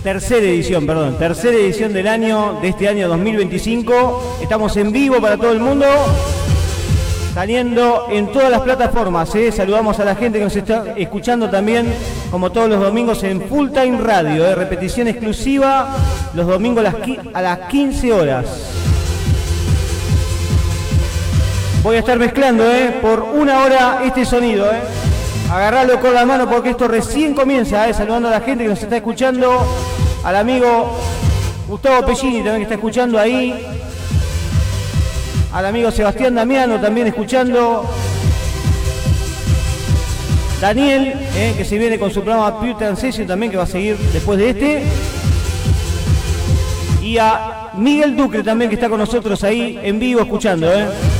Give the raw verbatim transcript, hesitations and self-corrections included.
Tercera edición, perdón, tercera edición del año, de este año dos mil veinticinco. Estamos en vivo para todo el mundo, saliendo en todas las plataformas. ¿eh? Saludamos a la gente que nos está escuchando también, como todos los domingos, en Full Time Radio. ¿eh? Repetición exclusiva los domingos a las, a las quince horas. Voy a estar mezclando ¿eh? por una hora este sonido. ¿eh? Agarralo con la mano porque esto recién comienza. ¿eh? Saludando a la gente que nos está escuchando. Al amigo Gustavo Pellini también que está escuchando ahí. Al amigo Sebastián Damiano también escuchando. Daniel, eh, que se viene con su programa Pure Transition también, que va a seguir después de este. Y a Miguel Duque también, que está con nosotros ahí en vivo escuchando. Eh.